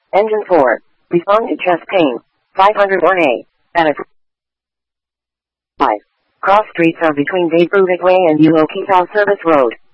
Engine 4. Respond to chest pain. 501A. At 5. Cross streets are between Dave Brubeck Way and Ulokitau Service Road.